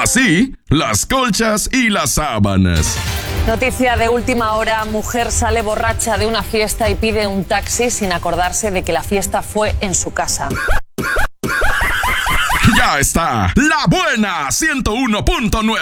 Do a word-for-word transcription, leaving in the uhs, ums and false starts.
Así, las colchas y las sábanas. Noticia de última hora, mujer sale borracha de una fiesta y pide un taxi sin acordarse de que la fiesta fue en su casa. Ya está, La Buena ciento uno punto nueve.